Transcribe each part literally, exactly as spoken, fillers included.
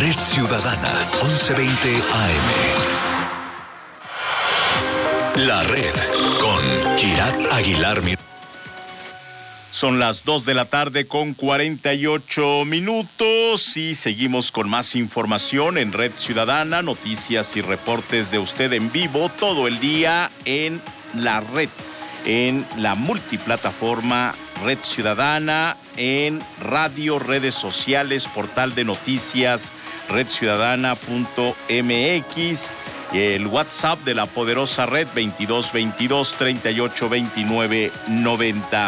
Red Ciudadana, once veinte A M. La Red, con Kirat Aguilar. Son las dos de la tarde con cuarenta y ocho minutos y seguimos con más información en Red Ciudadana, noticias y reportes de usted en vivo todo el día en la red, en la multiplataforma Red Ciudadana, en radio, redes sociales, portal de noticias red ciudadana punto m x, el WhatsApp de la poderosa red veintidós veintidós treinta y ocho veintinueve noventa.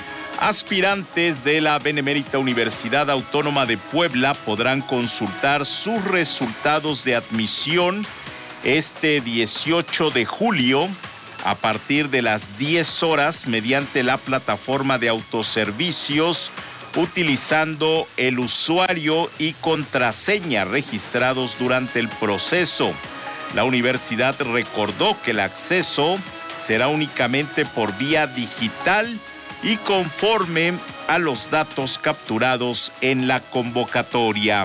Aspirantes de la Benemérita Universidad Autónoma de Puebla podrán consultar sus resultados de admisión este dieciocho de julio a partir de las diez horas mediante la plataforma de autoservicios, utilizando el usuario y contraseña registrados durante el proceso. La universidad recordó que el acceso será únicamente por vía digital y conforme a los datos capturados en la convocatoria.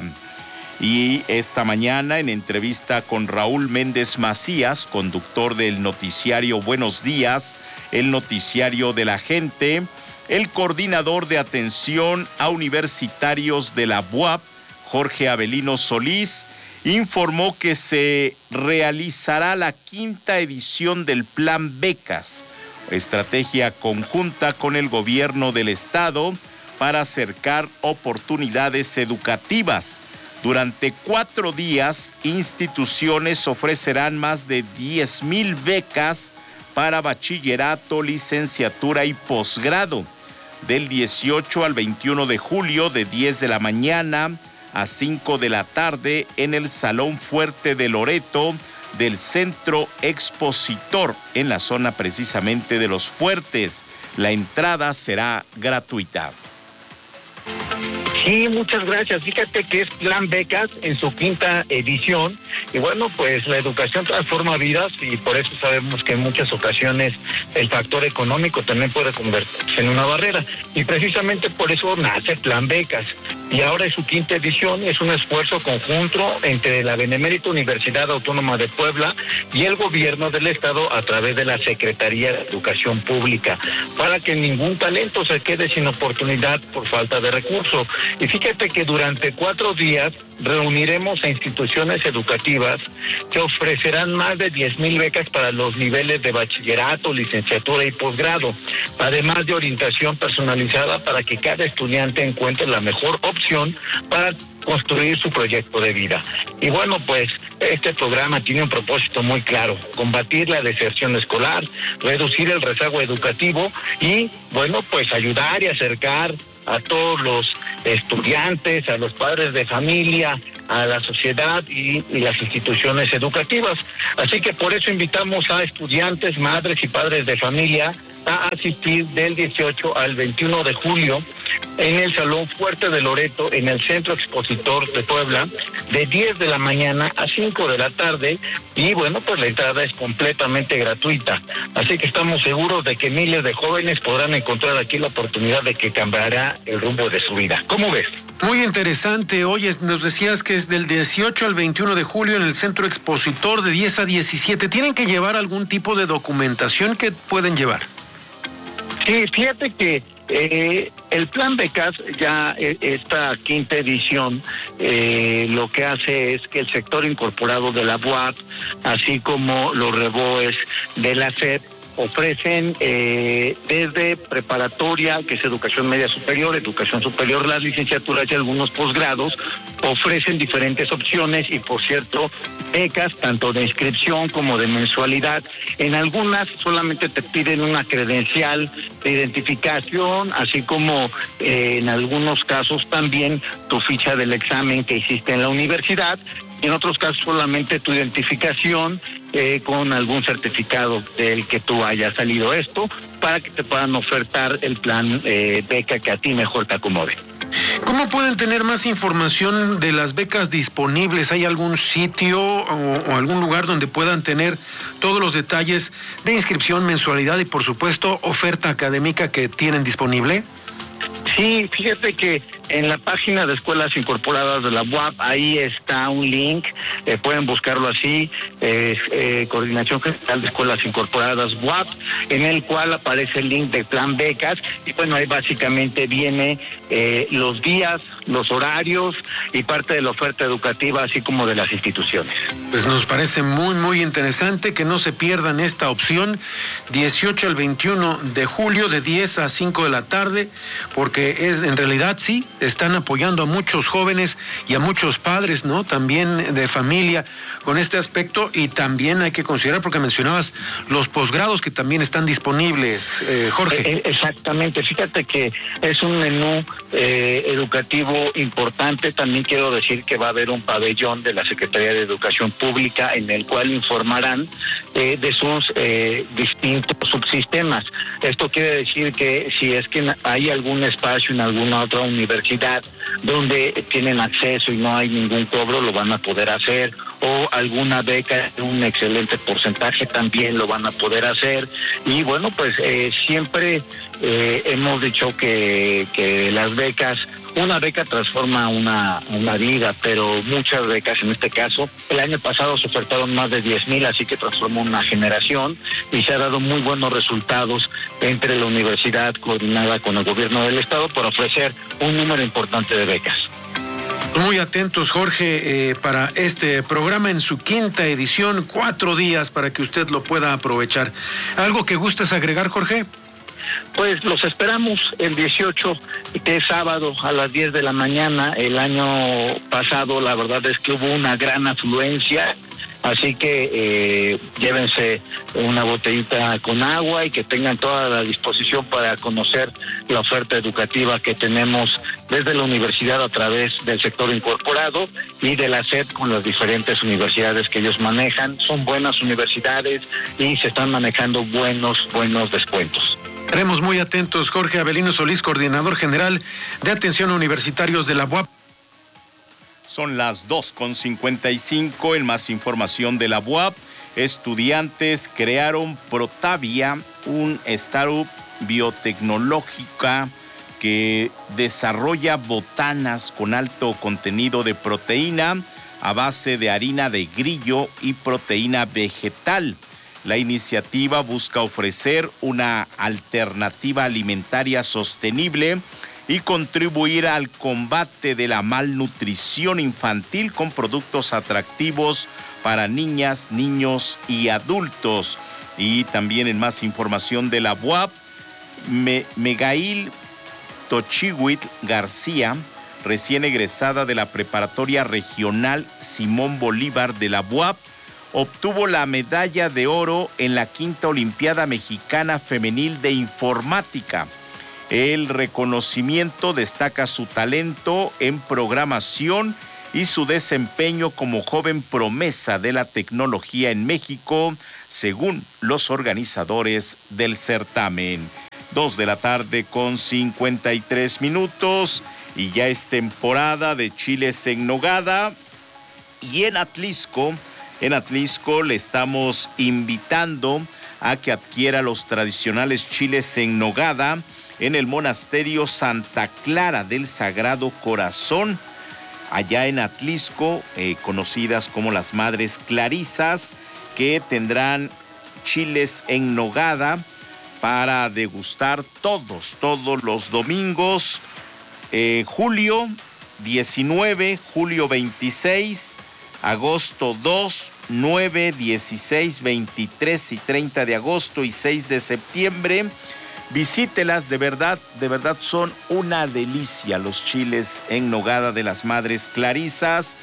Y esta mañana, en entrevista con Raúl Méndez Macías, conductor del noticiario Buenos Días, el noticiario de la gente, el coordinador de atención a universitarios de la B U A P, Jorge Avelino Solís, informó que se realizará la quinta edición del Plan Becas, estrategia conjunta con el gobierno del estado para acercar oportunidades educativas. Durante cuatro días, instituciones ofrecerán más de diez mil becas para bachillerato, licenciatura y posgrado. Del dieciocho al veintiuno de julio, de diez de la mañana a cinco de la tarde, en el Salón Fuerte de Loreto del Centro Expositor, en la zona precisamente de Los Fuertes. La entrada será gratuita. Sí, muchas gracias. Fíjate que es Plan Becas en su quinta edición. Y bueno, pues la educación transforma vidas y por eso sabemos que en muchas ocasiones el factor económico también puede convertirse en una barrera. Y precisamente por eso nace Plan Becas. Y ahora es su quinta edición, es un esfuerzo conjunto entre la Benemérita Universidad Autónoma de Puebla y el gobierno del estado a través de la Secretaría de Educación Pública, para que ningún talento se quede sin oportunidad por falta de recursos. Y fíjate que durante cuatro días reuniremos a instituciones educativas que ofrecerán más de diez mil becas para los niveles de bachillerato, licenciatura y posgrado, además de orientación personalizada para que cada estudiante encuentre la mejor opción para construir su proyecto de vida. Y bueno, pues este programa tiene un propósito muy claro: combatir la deserción escolar, reducir el rezago educativo y, bueno, pues ayudar y acercar a todos los estudiantes, a los padres de familia, a la sociedad y, y las instituciones educativas. Así que por eso invitamos a estudiantes, madres y padres de familia a asistir del dieciocho al veintiuno de julio en el Salón Fuerte de Loreto, en el Centro Expositor de Puebla, de diez de la mañana a cinco de la tarde, y bueno, pues la entrada es completamente gratuita. Así que estamos seguros de que miles de jóvenes podrán encontrar aquí la oportunidad de que cambiará el rumbo de su vida. ¿Cómo ves? Muy interesante. Oye, nos decías que es del dieciocho al veintiuno de julio en el Centro Expositor, de diez a diecisiete. ¿Tienen que llevar algún tipo de documentación? ¿Qué pueden llevar? Sí, fíjate que eh, el Plan Becas, ya eh, esta quinta edición, eh, lo que hace es que el sector incorporado de la B U A P, así como los reboes de la S E P, ofrecen eh, desde preparatoria, que es educación media superior, educación superior, las licenciaturas y algunos posgrados, ofrecen diferentes opciones y, por cierto, becas tanto de inscripción como de mensualidad. En algunas solamente te piden una credencial de identificación, así como eh, en algunos casos también tu ficha del examen que hiciste en la universidad, y en otros casos solamente tu identificación eh, con algún certificado del que tú hayas salido, esto para que te puedan ofertar el plan eh, beca que a ti mejor te acomode. ¿Cómo pueden tener más información de las becas disponibles? ¿Hay algún sitio o, o algún lugar donde puedan tener todos los detalles de inscripción, mensualidad y, por supuesto, oferta académica que tienen disponible? Sí, fíjate que en la página de Escuelas Incorporadas de la U A P, ahí está un link, eh, pueden buscarlo así, eh, eh, Coordinación General de Escuelas Incorporadas U A P, en el cual aparece el link del Plan Becas, y bueno, ahí básicamente viene eh, los días, los horarios y parte de la oferta educativa, así como de las instituciones. Pues nos parece muy, muy interesante que no se pierdan esta opción, dieciocho al veintiuno de julio, de diez a cinco de la tarde, porque es en realidad sí, están apoyando a muchos jóvenes y a muchos padres, ¿no? También de familia con este aspecto, y también hay que considerar, porque mencionabas los posgrados que también están disponibles, eh, Jorge. Eh, exactamente, fíjate que es un menú eh, educativo importante. También quiero decir que va a haber un pabellón de la Secretaría de Educación Pública en el cual informarán eh, de sus eh, distintos subsistemas. Esto quiere decir que si es que hay algún espacio en alguna otra universidad donde tienen acceso y no hay ningún cobro, lo van a poder hacer, o alguna beca de un excelente porcentaje también lo van a poder hacer. Y bueno, pues eh, siempre eh, hemos dicho que, que las becas, una beca transforma una, una vida, pero muchas becas, en este caso, el año pasado se ofertaron más de diez mil, así que transformó una generación y se ha dado muy buenos resultados entre la universidad coordinada con el gobierno del estado por ofrecer un número importante de becas. Muy atentos, Jorge, eh, para este programa en su quinta edición, cuatro días para que usted lo pueda aprovechar. ¿Algo que gustes agregar, Jorge? Pues los esperamos el dieciocho, que es sábado, a las diez de la mañana. El año pasado la verdad es que hubo una gran afluencia, así que eh, llévense una botellita con agua y que tengan toda la disposición para conocer la oferta educativa que tenemos desde la universidad a través del sector incorporado y de la S E D con las diferentes universidades que ellos manejan. Son buenas universidades y se están manejando buenos, buenos descuentos. Estaremos muy atentos. Jorge Avelino Solís, coordinador general de atención a universitarios de la U A P. Son las dos con cincuenta y cinco. En más información de la U A P, estudiantes crearon Protavia, un startup biotecnológica que desarrolla botanas con alto contenido de proteína a base de harina de grillo y proteína vegetal. La iniciativa busca ofrecer una alternativa alimentaria sostenible y contribuir al combate de la malnutrición infantil con productos atractivos para niñas, niños y adultos. Y también en más información de la U A P, Me- Megail Tochihuitl García, recién egresada de la Preparatoria Regional Simón Bolívar de la U A P, obtuvo la medalla de oro en la quinta Olimpiada Mexicana Femenil de Informática. El reconocimiento destaca su talento en programación y su desempeño como joven promesa de la tecnología en México, según los organizadores del certamen. Dos de la tarde con cincuenta y tres minutos y ya es temporada de chiles en nogada. Y en Atlisco, en Atlisco le estamos invitando a que adquiera los tradicionales chiles en nogada en el monasterio Santa Clara del Sagrado Corazón, allá en Atlisco, eh, conocidas como las Madres Clarisas, que tendrán chiles en nogada para degustar todos, todos los domingos, eh, julio diecinueve, julio veintiséis, agosto dos, nueve, dieciséis, veintitrés y treinta de agosto y seis de septiembre. Visítelas, de verdad, de verdad son una delicia los chiles en nogada de las Madres Clarisas.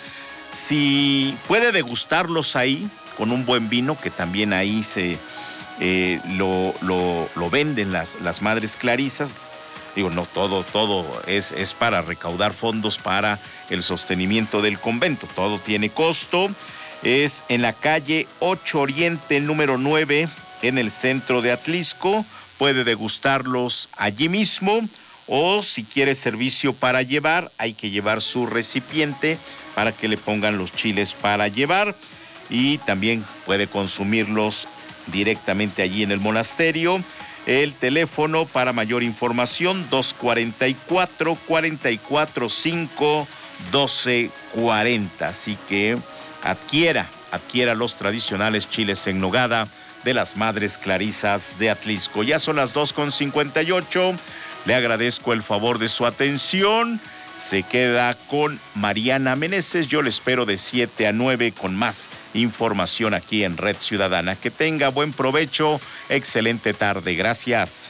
Si puede degustarlos ahí con un buen vino, que también ahí se eh, lo, lo, lo venden las, las Madres Clarisas. Digo, no todo, todo es, es para recaudar fondos para el sostenimiento del convento. Todo tiene costo. Es en la calle ocho Oriente, número nueve, en el centro de Atlisco. Puede degustarlos allí mismo, o si quiere servicio para llevar, hay que llevar su recipiente para que le pongan los chiles para llevar, y también puede consumirlos directamente allí en el monasterio. El teléfono para mayor información, dos cuatro cuatro, cuatro cuatro cinco, doce cuarenta. Así que adquiera, adquiera los tradicionales chiles en nogada de las Madres Clarisas de Atlisco. Ya son las dos con cincuenta y ocho. Le agradezco el favor de su atención. Se queda con Mariana Meneses. Yo le espero de siete a nueve con más información aquí en Red Ciudadana. Que tenga buen provecho. Excelente tarde. Gracias.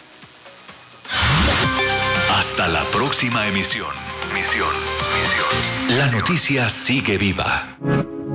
Hasta la próxima emisión. Misión, misión. La noticia sigue viva.